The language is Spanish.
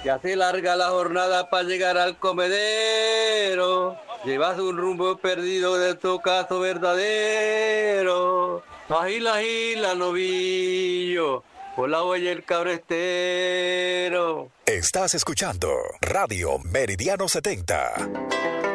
Ya se larga la jornada para llegar al comedero. Llevas un rumbo perdido de tu caso verdadero. Agila, novillo, por la huella el cabrestero. Estás escuchando Radio Meridiano 70.